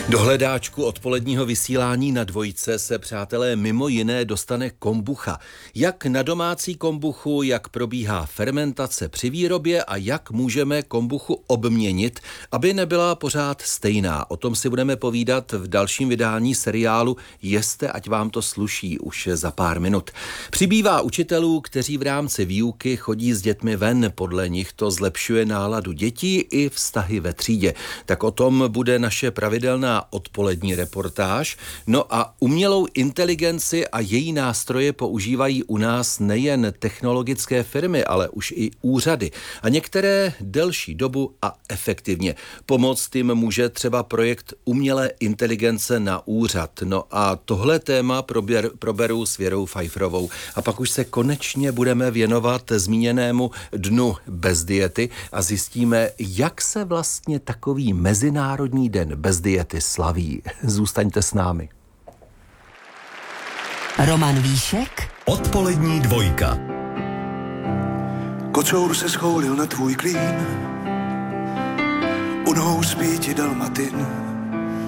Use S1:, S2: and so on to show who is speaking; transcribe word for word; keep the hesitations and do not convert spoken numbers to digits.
S1: Do hledáčku odpoledního vysílání na Dvojce se, přátelé, mimo jiné dostane kombucha. Jak na domácí kombuchu, jak probíhá fermentace při výrobě a jak můžeme kombuchu obměnit, aby nebyla pořád stejná. O tom si budeme povídat v dalším vydání seriálu Jeste, ať vám to sluší, už za pár minut. Přibývá učitelů, kteří v rámci výuky chodí s dětmi ven. Podle nich to zlepšuje náladu dětí i vztahy ve třídě. Tak o tom bude naše pravidelná odpolední reportáž. No a umělou inteligenci a její nástroje používají u nás nejen technologické firmy, ale už i úřady. A některé delší dobu a efektivně. Pomoct jim může třeba projekt umělé inteligence na úřad. No a tohle téma prober, proberu s Věrou Pfeifferovou. A pak už se konečně budeme věnovat zmíněnému dnu bez diety a zjistíme, jak se vlastně takový mezinárodní den bez diety slaví. Zůstaňte s námi.
S2: Roman Víšek.
S3: Odpolední dvojka.
S4: Kocour se schoulil na tvůj klín, u nohou spí ti dalmatin.